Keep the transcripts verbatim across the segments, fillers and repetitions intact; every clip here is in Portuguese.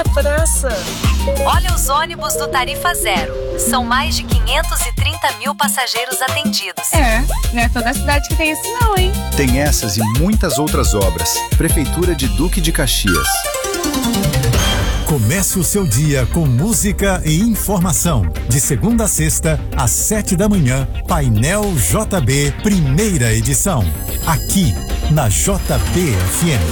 praça. Olha os ônibus do Tarifa Zero. São mais de quinhentos e trinta mil passageiros atendidos. É, não é toda a cidade que tem isso não, hein? Tem essas e muitas outras obras. Prefeitura de Duque de Caxias. Comece o seu dia com música e informação. De segunda a sexta, às sete da manhã, Painel J B, primeira edição. Aqui, na J B F M.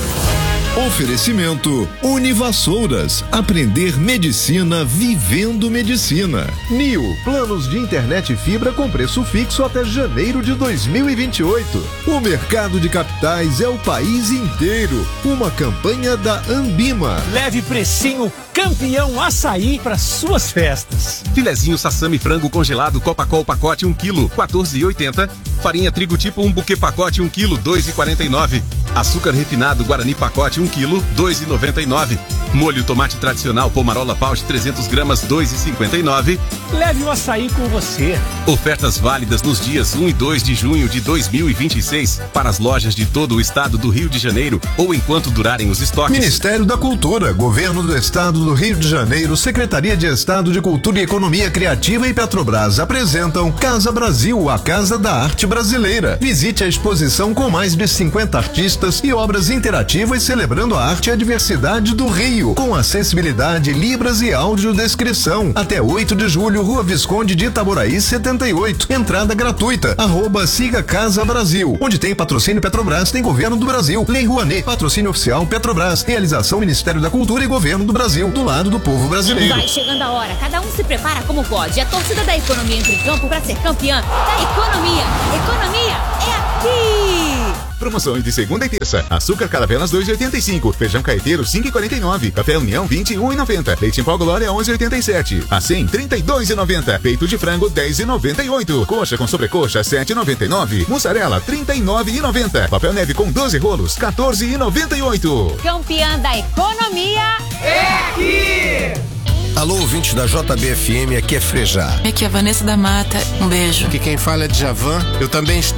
Oferecimento Univassouras, aprender medicina vivendo medicina. Nil, planos de internet e fibra com preço fixo até janeiro de dois mil e vinte e oito. O mercado de capitais é o país inteiro. Uma campanha da Ambima. Leve precinho Campeão Açaí para suas festas. Filezinho sassami frango congelado Copacol pacote um quilo, quatorze reais e oitenta centavos. Farinha trigo tipo um buquê pacote um quilo, dois reais e quarenta e nove centavos. Açúcar refinado Guarani pacote um quilo, dois reais e noventa e nove centavos. Molho tomate tradicional Pomarola Pouch trezentos gramas, dois reais e cinquenta e nove centavos. Leve o açaí com você. Ofertas válidas nos dias um e dois de junho de dois mil e vinte e seis para as lojas de todo o estado do Rio de Janeiro ou enquanto durarem os estoques. Ministério da Cultura, Governo do Estado do Rio de Janeiro, Secretaria de Estado de Cultura e Economia Criativa e Petrobras apresentam Casa Brasil, a Casa da Arte Brasileira. Visite a exposição com mais de cinquenta artistas e obras interativas celebrando a arte e a diversidade do Rio, com acessibilidade, libras e audiodescrição. Até oito de julho, Rua Visconde de Itaboraí setenta e oito. Entrada gratuita. Arroba siga Casa Brasil. Onde tem patrocínio Petrobras, tem Governo do Brasil. Lei Rouanet, patrocínio oficial Petrobras. Realização Ministério da Cultura e Governo do Brasil. Do lado do povo brasileiro. Vai chegando a hora, cada um se prepara como pode. A torcida da economia entra em campo para ser campeã da economia. Economia é aqui! Promoções de segunda e terça. Açúcar Caravelas dois reais e oitenta e cinco. Feijão caeteiro cinco reais e quarenta e nove. Café União vinte e um reais e noventa. Leite em pó Glória onze reais e oitenta e sete. A cem trinta e dois reais e noventa. Peito de frango dez reais e noventa e oito. Coxa com sobrecoxa sete reais e noventa e nove. Mussarela trinta e nove reais e noventa. Papel neve com doze rolos quatorze reais e noventa e oito. Campeã da economia é aqui! Alô, ouvinte da J B F M, aqui é Frejá. Aqui é a Vanessa da Mata, um beijo. Aqui quem fala é Djavan, eu também estou